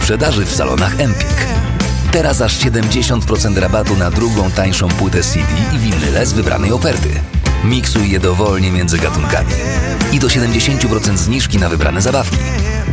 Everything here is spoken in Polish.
sprzedaży w salonach Empik. Teraz aż 70% rabatu na drugą tańszą płytę CD i winyle z wybranej oferty. Miksuj je dowolnie między gatunkami. I do 70% zniżki na wybrane zabawki.